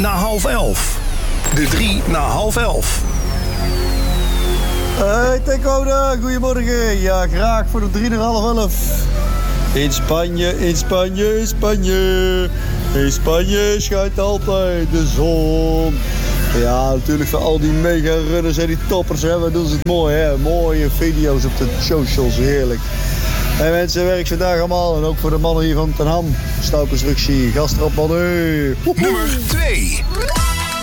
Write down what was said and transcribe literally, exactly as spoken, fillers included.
na half elf. De drie na half elf. Hey Tekoda, goedemorgen. Ja, graag voor de drie na half elf. In Spanje, in Spanje, in Spanje. In Spanje schijnt altijd de zon. Ja, natuurlijk voor al die mega-runners en die toppers. Hè. Wat doen ze het mooi, hè? Mooie video's op de socials, heerlijk. Hey mensen, werk vandaag allemaal. En ook voor de mannen hier van Ten Ham. Stouwconstructie, gast erop mannen. Nummer twee.